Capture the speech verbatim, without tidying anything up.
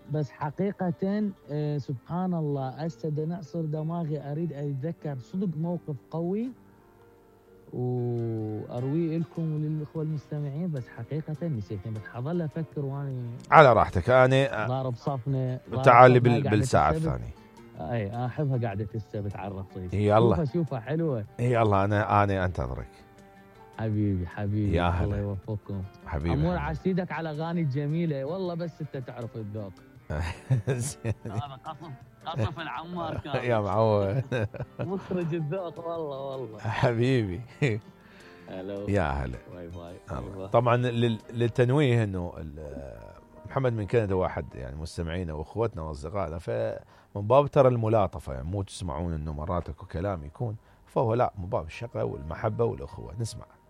بس حقيقة آه سبحان الله أسد نعصر دماغي أريد أتذكر صدق موقف قوي وأرويه لكم وللإخوة المستمعين، بس حقيقة نسيت، بس حظل أفكر وأني على راحتك. أنا ضارب صفنة تعالي بالساعة الثانية. أي أحبها قاعدة السبت على الرصيف. يلا شوفها شوفها حلوة. يلا أنا أنا أنتظرك حبيبي حبيبي. يا الله يوفقكم حبيبي. أمور عسيدك على أغاني جميلة والله، بس أنت تعرف الذوق. هذا قصف قصف العمار كان يا معود مخرج الذوق والله والله حبيبي. هلا يا هلا. باي باي. طبعا للتنويه انه محمد من كندا واحد يعني مستمعينا واخوتنا واصدقائنا، فمن باب ترى الملاطفه، يعني مو تسمعون انه مرات اكو كلام يكون، فهو لا، من باب الشقه والمحبه والاخوه. نسمع.